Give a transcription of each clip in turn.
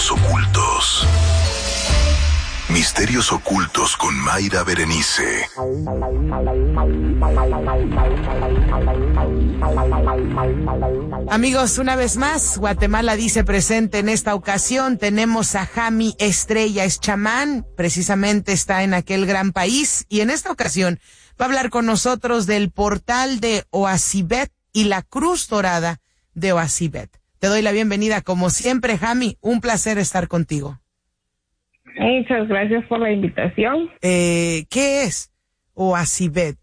Misterios ocultos. Misterios ocultos con Mayra Berenice. Amigos, una vez más, Guatemala dice presente en esta ocasión. Tenemos a Jami Estrella, es chamán, precisamente está en aquel gran país, y en esta ocasión va a hablar con nosotros del portal de Oasibet y la Cruz Dorada de Oasibet. Te doy la bienvenida, como siempre, Jami, un placer estar contigo. Muchas gracias por la invitación. ¿Qué es Oasibet?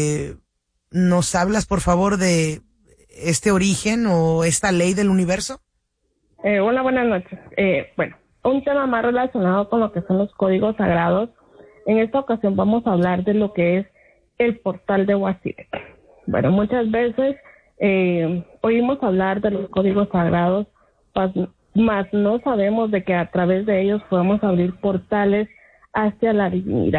¿Nos hablas, por favor, de este origen o esta ley del universo? Hola, buenas noches. Bueno, un tema más relacionado con lo que son los códigos sagrados. En esta ocasión vamos a hablar de lo que es el portal de Oasibet. Bueno, muchas veces oímos hablar de los códigos sagrados, más no sabemos de que a través de ellos podemos abrir portales hacia la divinidad.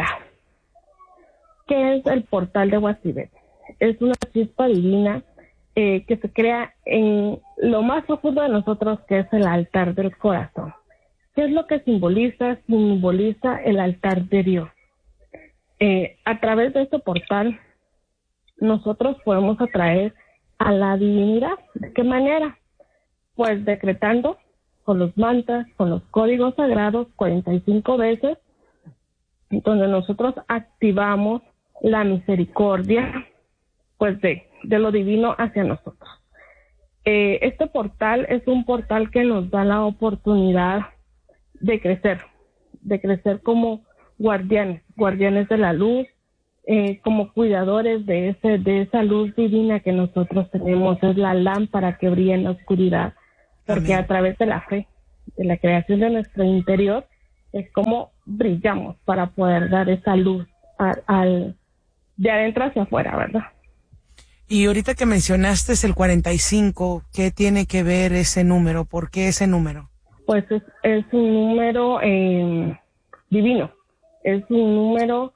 ¿Qué es el portal de Oasibet? Es una chispa divina que se crea en lo más profundo de nosotros, que es el altar del corazón. ¿Qué es lo que simboliza? Simboliza el altar de Dios. A través de este portal, nosotros podemos atraer a la divinidad. ¿De qué manera? Pues decretando con los mantras, con los códigos sagrados 45 veces, donde nosotros activamos la misericordia, pues de lo divino hacia nosotros. Este portal es un portal que nos da la oportunidad de crecer como guardianes de la luz, como cuidadores de esa luz divina que nosotros tenemos. Es la lámpara que brilla en la oscuridad. Porque a través de la fe, de la creación de nuestro interior, es como brillamos para poder dar esa luz de adentro hacia afuera, ¿verdad? Y ahorita que mencionaste el 45, ¿qué tiene que ver ese número? ¿Por qué ese número? Pues es un número divino, es un número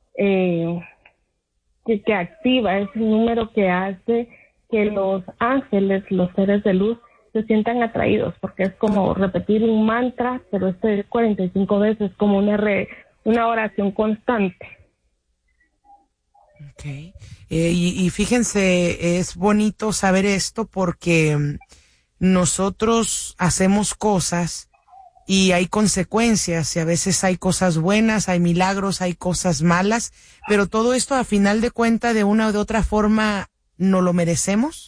que activa, es un número que hace que los ángeles, los seres de luz, se sientan atraídos, porque es como repetir un mantra, pero 45 veces, como una oración constante. Okay. Y fíjense, es bonito saber esto porque nosotros hacemos cosas y hay consecuencias, y a veces hay cosas buenas, hay milagros, hay cosas malas, pero todo esto a final de cuentas, de una o de otra forma, ¿no lo merecemos?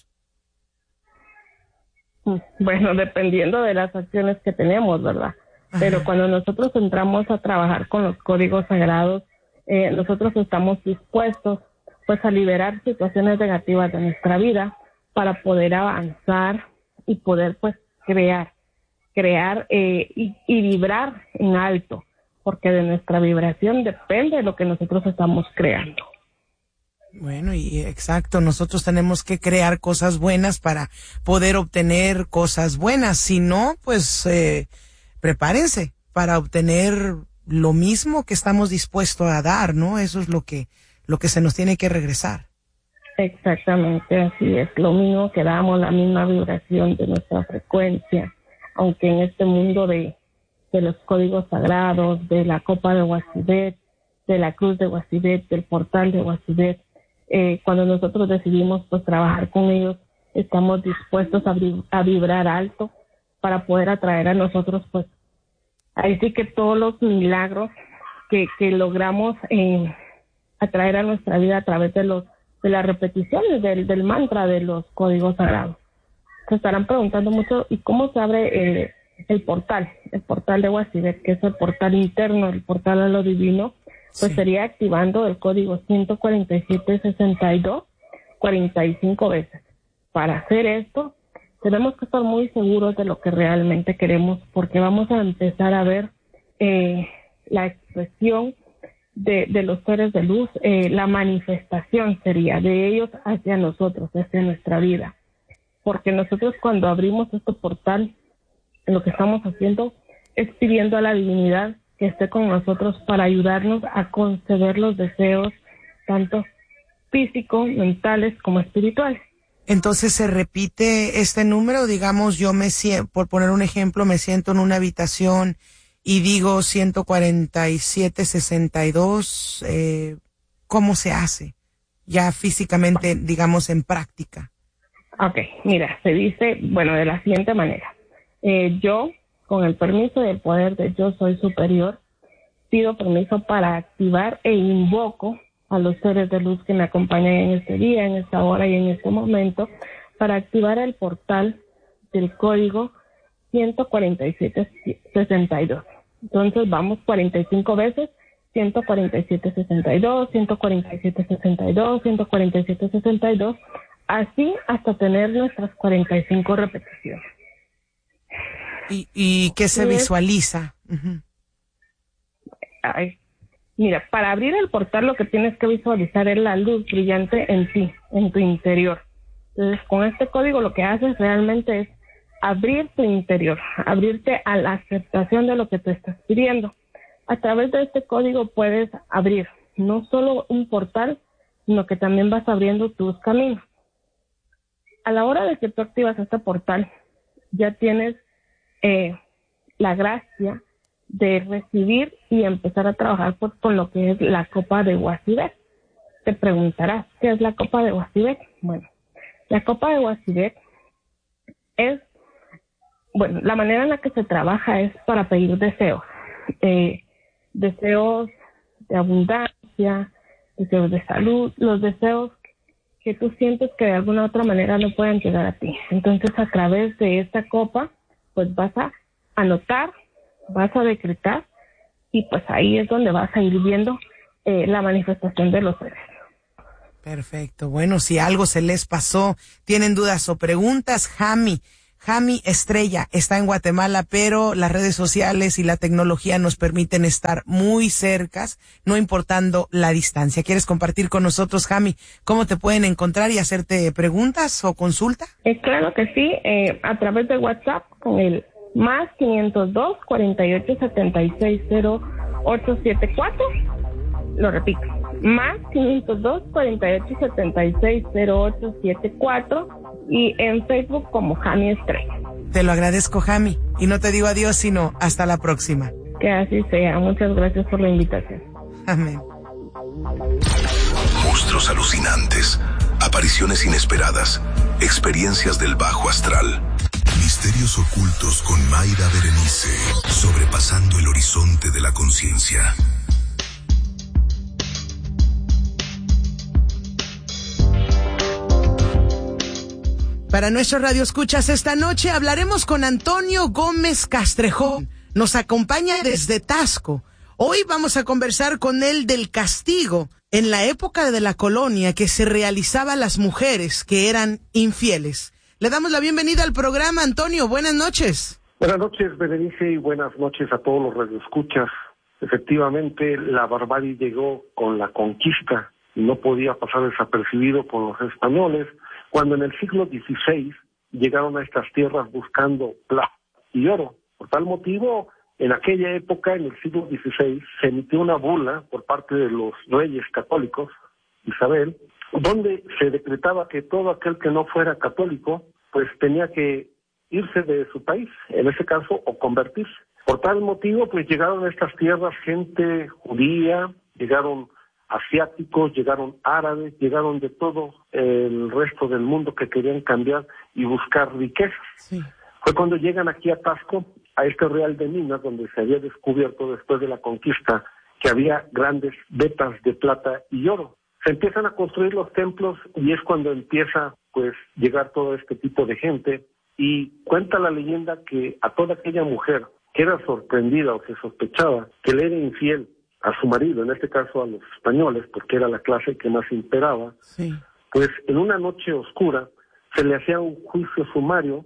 Bueno, dependiendo de las acciones que tenemos, ¿verdad? Ajá. Pero cuando nosotros entramos a trabajar con los códigos sagrados, nosotros estamos dispuestos pues a liberar situaciones negativas de nuestra vida para poder avanzar y poder pues crear y vibrar en alto, porque de nuestra vibración depende de lo que nosotros estamos creando. Bueno, y exacto, nosotros tenemos que crear cosas buenas para poder obtener cosas buenas. Si no, pues prepárense para obtener lo mismo que estamos dispuestos a dar, ¿no? Eso es lo que se nos tiene que regresar. Exactamente, así es. Lo mismo que damos, la misma vibración de nuestra frecuencia, aunque en este mundo de los códigos sagrados, de la copa de Oasibet, de la cruz de Oasibet, del portal de Oasibet, cuando nosotros decidimos pues trabajar con ellos, estamos dispuestos a vibrar alto para poder atraer a nosotros pues ahí sí que todos los milagros que logramos atraer a nuestra vida a través de las repeticiones del mantra de los códigos sagrados. Se estarán preguntando mucho, ¿y cómo se abre el portal de Oasibet, que es el portal interno, el portal a lo divino? Pues sí, sería activando el código 14762 45 veces. Para hacer esto, tenemos que estar muy seguros de lo que realmente queremos, porque vamos a empezar a ver la expresión de los seres de luz, la manifestación sería de ellos hacia nosotros, hacia nuestra vida. Porque nosotros cuando abrimos este portal, lo que estamos haciendo es pidiendo a la divinidad que esté con nosotros para ayudarnos a conceder los deseos, tanto físicos, mentales como espirituales. Entonces se repite este número, digamos, yo por poner un ejemplo, me siento en una habitación y digo 147-62, ¿cómo se hace? Ya físicamente, digamos, en práctica. Ok, mira, se dice, bueno, de la siguiente manera. Yo, con el permiso del poder de Yo Soy Superior, pido permiso para activar e invoco a los seres de luz que me acompañan en este día, en esta hora y en este momento, para activar el portal del código 147-62. Entonces vamos 45 veces, 147-62, 147-62, 147-62, así hasta tener nuestras 45 repeticiones. ¿Y qué se visualiza? Uh-huh. Ay, mira, para abrir el portal lo que tienes que visualizar es la luz brillante en ti, en tu interior. Entonces, con este código lo que haces realmente es abrir tu interior, abrirte a la aceptación de lo que te estás pidiendo. A través de este código puedes abrir no solo un portal, sino que también vas abriendo tus caminos. A la hora de que tú activas este portal, ya tienes la gracia de recibir y empezar a trabajar con lo que es la copa de Huatzibet. Te preguntarás, ¿qué es la copa de Huatzibet? Bueno, la copa de Huatzibet es, bueno, la manera en la que se trabaja es para pedir deseos. Deseos de abundancia, deseos de salud, los deseos que tú sientes que de alguna u otra manera no pueden llegar a ti. Entonces, a través de esta copa, pues vas a anotar, vas a decretar, y pues ahí es donde vas a ir viendo la manifestación de los seres. Perfecto. Bueno, si algo se les pasó, tienen dudas o preguntas, Jami Estrella está en Guatemala, pero las redes sociales y la tecnología nos permiten estar muy cercas, no importando la distancia. ¿Quieres compartir con nosotros, Jami, cómo te pueden encontrar y hacerte preguntas o consulta? Claro que sí, a través de WhatsApp con el más 502 48 76 0874. Lo repito, más 502 48 76 0874, y en Facebook como Jami Estrella. Te lo agradezco, Jami, y no te digo adiós, sino hasta la próxima. Que así sea. Muchas gracias por la invitación. Amén. Monstruos alucinantes, apariciones inesperadas, experiencias del bajo astral. Misterios ocultos con Mayra Berenice, sobrepasando el horizonte de la conciencia. Para nuestros radioescuchas esta noche hablaremos con Antonio Gómez Castrejón. Nos acompaña desde Tasco. Hoy vamos a conversar con él del castigo en la época de la colonia que se realizaba a las mujeres que eran infieles. Le damos la bienvenida al programa, Antonio. Buenas noches. Buenas noches, Berenice, y buenas noches a todos los radioescuchas. Efectivamente, la barbarie llegó con la conquista y no podía pasar desapercibido por los españoles, cuando en el siglo XVI llegaron a estas tierras buscando plata y oro. Por tal motivo, en aquella época, en el siglo XVI, se emitió una bula por parte de los reyes católicos, Isabel, donde se decretaba que todo aquel que no fuera católico, pues tenía que irse de su país, en ese caso, o convertirse. Por tal motivo, pues llegaron a estas tierras gente judía, llegaron asiáticos, llegaron árabes, llegaron de todo el resto del mundo que querían cambiar y buscar riquezas. Sí. Fue cuando llegan aquí a Tasco, a este Real de Minas, donde se había descubierto después de la conquista que había grandes vetas de plata y oro. Se empiezan a construir los templos y es cuando empieza pues llegar todo este tipo de gente, y cuenta la leyenda que a toda aquella mujer que era sorprendida o que sospechaba que le era infiel a su marido, en este caso a los españoles, porque era la clase que más imperaba, Sí. pues en una noche oscura se le hacía un juicio sumario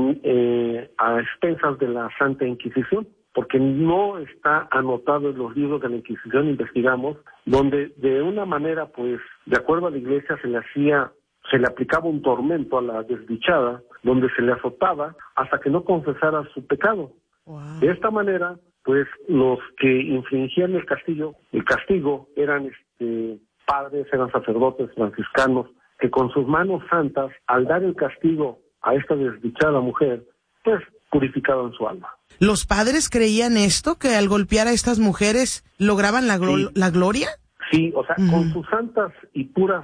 a expensas de la Santa Inquisición, porque no está anotado en los libros de la Inquisición, investigamos, donde de una manera, pues, de acuerdo a la Iglesia, se le aplicaba un tormento a la desdichada, donde se le azotaba hasta que no confesara su pecado. Wow. De esta manera, pues, los que infringían el castigo eran padres, eran sacerdotes franciscanos que con sus manos santas, al dar el castigo a esta desdichada mujer, pues purificaban su alma. ¿Los padres creían esto, que al golpear a estas mujeres lograban la gloria? Sí, o sea, con sus santas y puras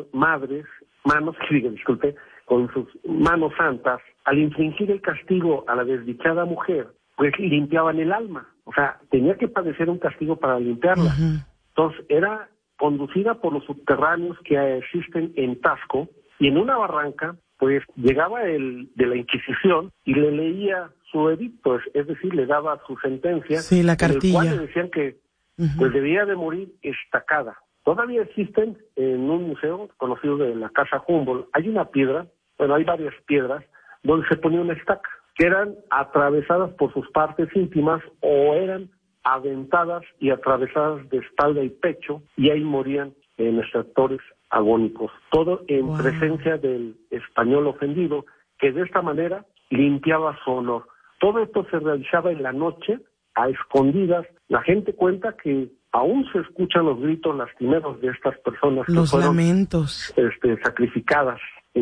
con sus manos santas, al infligir el castigo a la desdichada mujer, pues limpiaban el alma. O sea, tenía que padecer un castigo para limpiarla. Entonces, era conducida por los subterráneos que existen en Taxco, y en una barranca, pues llegaba el de la Inquisición y le leía su edicto, es decir, le daba su sentencia, sí, la cartilla, en el cual le decían que pues debía de morir estacada. Todavía existen en un museo conocido de la Casa Humboldt, hay una piedra, bueno, hay varias piedras, donde se ponía una estaca, que eran atravesadas por sus partes íntimas o eran aventadas y atravesadas de espalda y pecho, y ahí morían en extractores agónicos. Todo en presencia del español ofendido, que de esta manera limpiaba su honor. Todo esto se realizaba en la noche, a escondidas. La gente cuenta que aún se escuchan los gritos lastimeros de estas personas que los fueron lamentos sacrificadas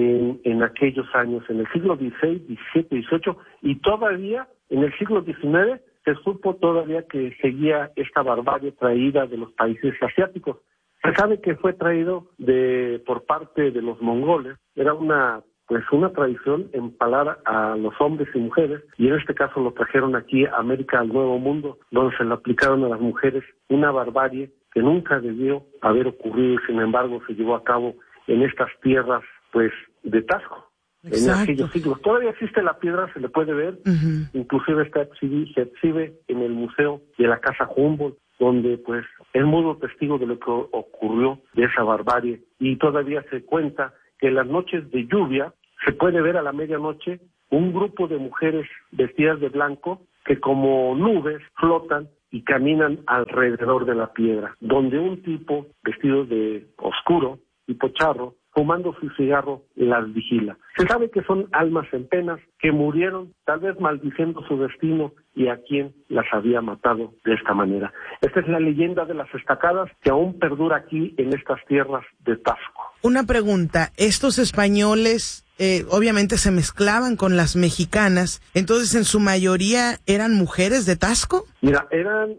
en aquellos años, en el siglo XVI, XVII, XVIII, y todavía en el siglo XIX se supo todavía que seguía esta barbarie traída de los países asiáticos. Se sabe que fue traído por parte de los mongoles. Era una tradición empalar a los hombres y mujeres, y en este caso lo trajeron aquí a América, al Nuevo Mundo, donde se le aplicaron a las mujeres una barbarie que nunca debió haber ocurrido, y sin embargo se llevó a cabo en estas tierras, pues, de Taxco. En aquellos siglos. Todavía existe la piedra, se le puede ver, inclusive se exhibe en el museo de la Casa Humboldt, donde pues es mudo testigo de lo que ocurrió, de esa barbarie, y todavía se cuenta que en las noches de lluvia se puede ver a la medianoche un grupo de mujeres vestidas de blanco que como nubes flotan y caminan alrededor de la piedra, donde un tipo vestido de oscuro, tipo charro, fumando su cigarro, las vigila. Se sabe que son almas en penas que murieron, tal vez maldiciendo su destino y a quien las había matado de esta manera. Esta es la leyenda de las estacadas que aún perdura aquí en estas tierras de Taxco. Una pregunta, estos españoles obviamente se mezclaban con las mexicanas, entonces en su mayoría eran mujeres de Taxco. Mira, eran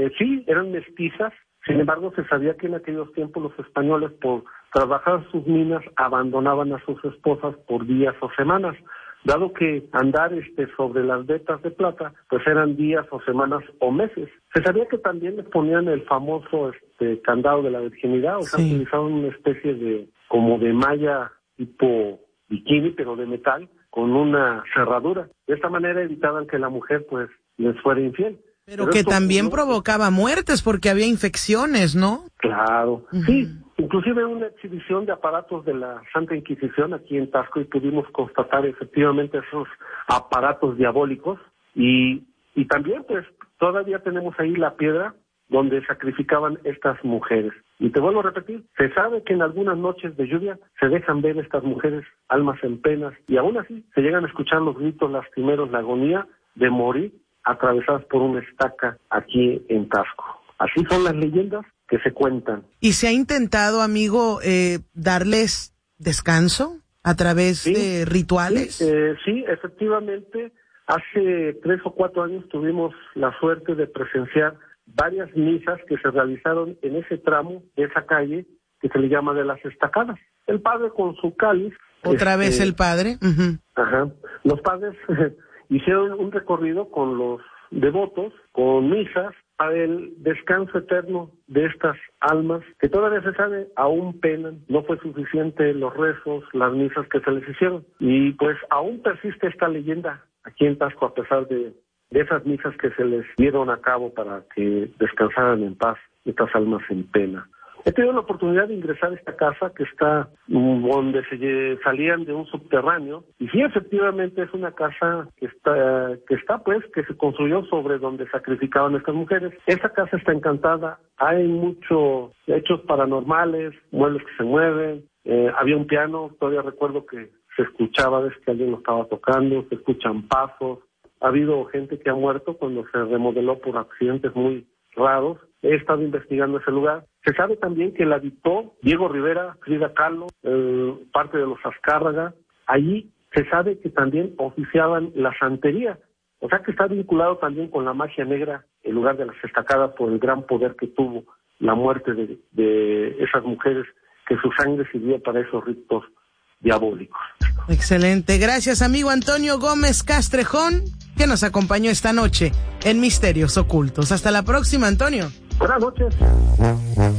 mestizas. Sin embargo, se sabía que en aquellos tiempos los españoles, por trabajar sus minas, abandonaban a sus esposas por días o semanas, dado que andar sobre las vetas de plata, pues eran días o semanas o meses. Se sabía que también les ponían el famoso candado de la virginidad, o sea, utilizaban una especie como de malla tipo bikini, pero de metal, con una cerradura. De esta manera evitaban que la mujer, pues, les fuera infiel. Pero que también provocaba muertes porque había infecciones, ¿no? Claro, sí. Inclusive una exhibición de aparatos de la Santa Inquisición aquí en Taxco, y pudimos constatar efectivamente esos aparatos diabólicos. Y también, pues, todavía tenemos ahí la piedra donde sacrificaban estas mujeres. Y te vuelvo a repetir, se sabe que en algunas noches de lluvia se dejan ver estas mujeres, almas en penas, y aún así se llegan a escuchar los gritos lastimeros, la agonía de morir atravesadas por una estaca aquí en Taxco. Así son las leyendas que se cuentan. ¿Y se ha intentado, amigo, darles descanso a través de rituales? Sí, efectivamente. Hace 3 o 4 años tuvimos la suerte de presenciar varias misas que se realizaron en ese tramo de esa calle que se le llama de las estacadas. El padre con su cáliz. ¿Otra vez el padre? Ajá. Los padres hicieron un recorrido con los devotos, con misas, para el descanso eterno de estas almas, que todavía se sabe, aún penan. No fue suficiente los rezos, las misas que se les hicieron. Y pues aún persiste esta leyenda aquí en Taxco, a pesar de esas misas que se les dieron a cabo para que descansaran en paz estas almas en pena. He tenido la oportunidad de ingresar a esta casa que está donde salían de un subterráneo, y sí, efectivamente es una casa que se construyó sobre donde sacrificaban a estas mujeres. Esta casa está encantada, hay muchos hechos paranormales, muebles que se mueven, había un piano, todavía recuerdo que se escuchaba desde que alguien lo estaba tocando, se escuchan pasos. Ha habido gente que ha muerto cuando se remodeló por accidentes muy cerrados. He estado investigando ese lugar. Se sabe también que la dictó Diego Rivera, Frida Kahlo, parte de los Azcárraga. Allí se sabe que también oficiaban la santería. O sea que está vinculado también con la magia negra, en lugar de las estacadas, por el gran poder que tuvo la muerte de esas mujeres, que su sangre sirvió para esos ritos diabólicos. Excelente. Gracias, amigo Antonio Gómez Castrejón, que nos acompañó esta noche en Misterios Ocultos. Hasta la próxima, Antonio. Buenas noches.